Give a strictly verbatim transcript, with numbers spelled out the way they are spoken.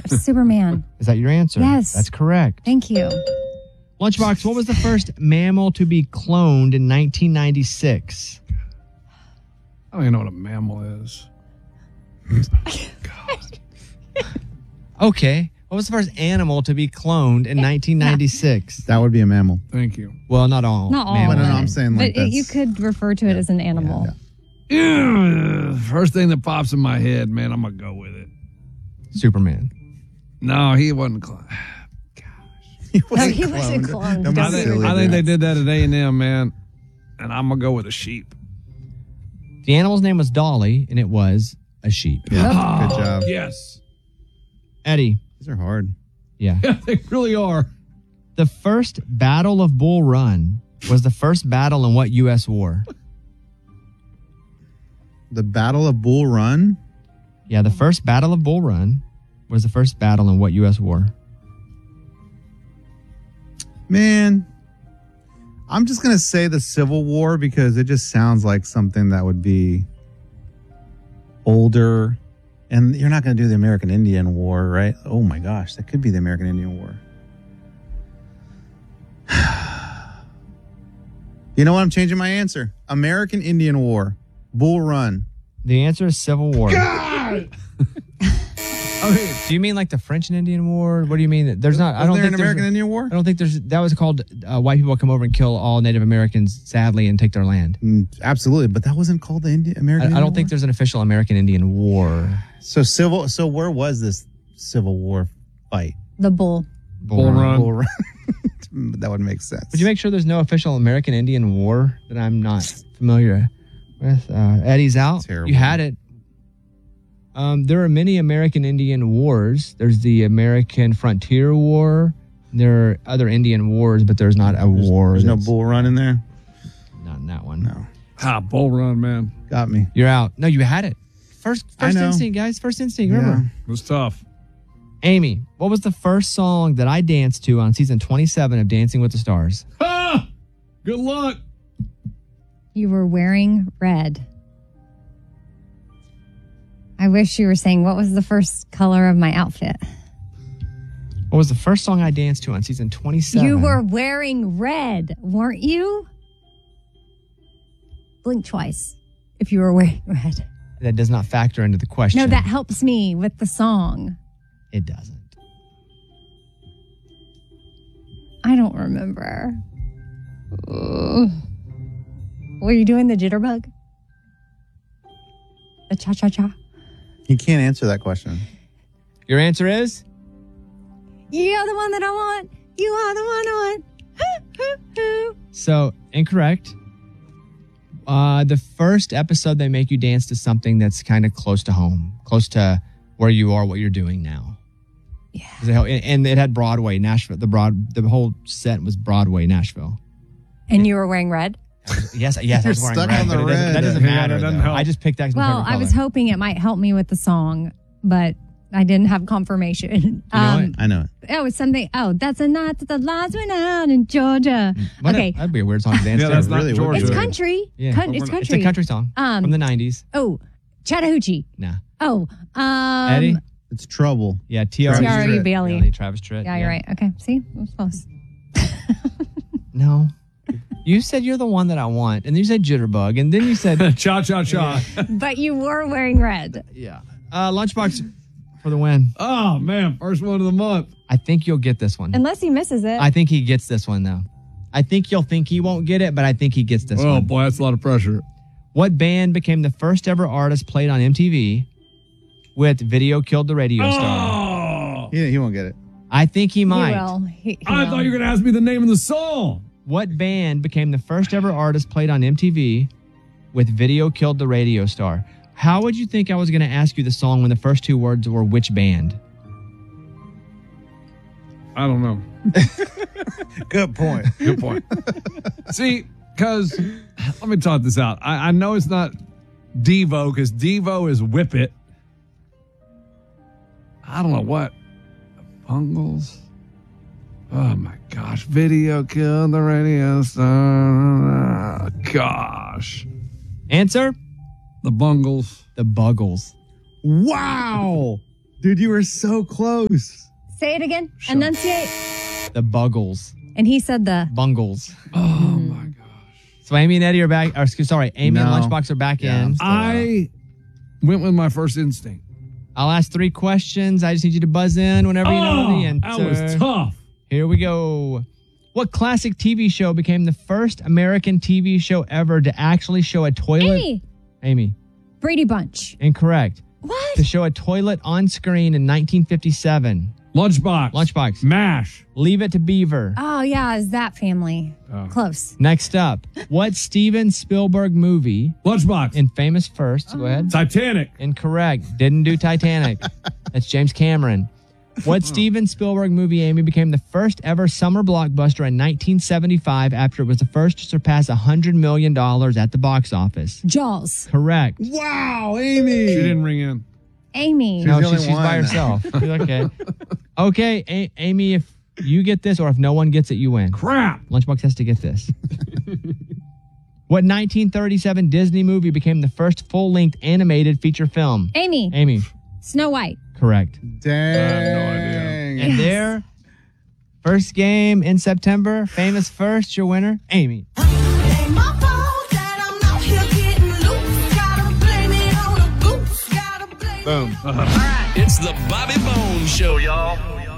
Superman. Is that your answer? Yes. That's correct. Thank you. Lunchbox, what was the first mammal to be cloned in nineteen ninety-six? I don't even know what a mammal is. God. Okay. What was the first animal to be cloned in nineteen ninety-six? That would be a mammal. Thank you. Well, not all. Not all. mammals. No, no, I'm saying like But it, that's, you could refer to it as an animal. Yeah, Ugh, first thing that pops in my head, man, I'm going to go with it. Superman. No, he wasn't close. he No, wasn't he wasn't cloned. cloned. Don't be I think, silly, I think they dude. did that at A and M, man. And I'm going to go with a sheep. The animal's name was Dolly, and it was a sheep. Yeah, good job. Yes. Eddie. These are hard. Yeah. Yeah, they really are. The first Battle of Bull Run was the first battle in what U S war? The Battle of Bull Run? Yeah, the first Battle of Bull Run was the first battle in what U S war? Man, I'm just going to say the Civil War because it just sounds like something that would be older. And you're not going to do the American Indian War, right? Oh my gosh, that could be the American Indian War. You know what? I'm changing my answer. American Indian War. Bull Run. The answer is Civil War. God! Okay. Do you mean like the French and Indian War? What do you mean? There's not. I Wasn't don't there think an there's- American Indian War? I don't think there's. That was called uh, white people come over and kill all Native Americans, sadly, and take their land. Mm, absolutely, but that wasn't called the Indian American. I, I Indian don't think War? there's an official American Indian War. So civil. So where was this Civil War fight? The bull. Bull Run. Bull Run. That would make sense. Would you make sure there's no official American Indian War that I'm not familiar with? Uh, Eddie's out. Terrible. You had it. Um, there are many American Indian wars. There's the American Frontier War. There are other Indian wars, but there's not a There's, war. there's no that's- Bull Run in there. Not in that one. No, Ah, Bull Run, man. got me. You're out. No, you had it. First, I first know. instinct, guys. First instinct. Remember. Yeah. It was tough. Amy, what was the first song that I danced to on season twenty-seven of Dancing with the Stars? Ah! Good luck. You were wearing red. I wish you were saying, what was the first color of my outfit? What was the first song I danced to on season twenty-seven? You were wearing red, weren't you? Blink twice if you were wearing red. That does not factor into the question. No, that helps me with the song. It doesn't. I don't remember. Ugh. Were you doing the jitterbug? The cha-cha-cha? You can't answer that question. Your answer is? You're the one that I want. You are the one I want. Hoo, hoo, hoo. So, incorrect. Uh, the first episode, they make you dance to something that's kind of close to home, close to where you are, what you're doing now. Yeah. 'Cause they- And it had Broadway, Nashville. The broad, the whole set was Broadway, Nashville. And you were wearing red? Yes, yes, I was You're wearing stuck red, on the but it doesn't- red. That doesn't Yeah, matter. that doesn't though. help. I just picked that as my Well, favorite I was color. hoping it might help me with the song, but I didn't have confirmation. You know it? I know it. Oh, it's something. Oh, that's a night that the lights went out in Georgia. What a- okay. that'd be a weird song to dance Yeah, to. that's not really would. Georgia. It's country. Yeah. Coun- Well, it's It's country. a country song Um, from the nineties. Oh, Chattahoochee. Nah. Oh, um, Eddie? It's Trouble. Yeah, T R E. T R E Bailey. Travis Tritt. Yeah, you're right. Okay, see? It was close. No. You said you're the one that I want, and then you said Jitterbug, and then you said... Cha cha cha. But you were wearing red. yeah. Uh, Lunchbox for the win. Oh, man. First one of the month. I think you'll get this one. Unless he misses it. I think he gets this one, though. I think you'll think he won't get it, but I think he gets this Oh, one. boy, that's a lot of pressure. What band became the first ever artist played on M T V with Video Killed the Radio Star? Oh. He, he won't get it. I think he He might. will. He, he I will. thought you were going to ask me the name of the song. What band became the first ever artist played on M T V with Video Killed the Radio Star? How would you think I was going to ask you the song when the first two words were which band? I don't know. Good point. Good point. See, because let me talk this out. I, I know it's not Devo because Devo is Whip It. I don't know what. Bungles. Oh my gosh. Video killed the radio star. Gosh. Answer? The Bungles. The Buggles. Wow. Dude, you were so close. Say it again. Enunciate. The Buggles. And he said the Bungles. Oh my gosh. So Amy and Eddie are back. Or, excuse, sorry, Amy No. and Lunchbox are back Yeah, I'm in. still I went with my first instinct. I'll ask three questions. I just need you to buzz in whenever you know the answer. Oh, that was tough. Here we go. What classic T V show became the first American T V show ever to actually show a toilet? Amy. Amy, Brady Bunch. incorrect. What? To show a toilet on screen in nineteen fifty-seven. Lunchbox. Lunchbox. MASH. Leave It to Beaver. Oh, yeah. Is that family? Oh. Close. Next up, what Steven Spielberg movie Lunchbox. in Famous First? Go ahead. Titanic. Incorrect. Didn't do Titanic. That's James Cameron. What Steven Spielberg movie, Amy, became the first ever summer blockbuster in nineteen seventy-five after it was the first to surpass one hundred million dollars at the box office? Jaws. Correct. Wow, Amy. She didn't ring in. Amy. No, the she's, only she's by one. herself. She's okay. Okay, A- Amy, if you get this or if no one gets it, you win. Crap. Lunchbox has to get this. What nineteen thirty-seven Disney movie became the first full-length animated feature film? Amy. Amy, Snow White. correct. Dang. I have no idea. And there, first game in September, Famous First, your winner, Amy. Ain't my fault that I'm out here getting loose. Gotta blame it on the goose. Gotta blame Boom. It's the Bobby Bones Show, y'all.